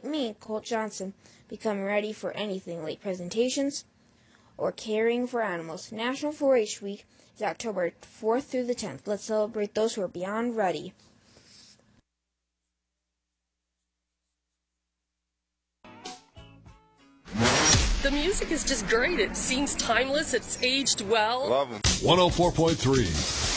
like me, Colt Johnson, become ready for anything like presentations or caring for animals. National 4-H Week is October 4th through the 10th. Let's celebrate those who are beyond ready. The music is just great. It seems timeless. It's aged well. Love them. 104.3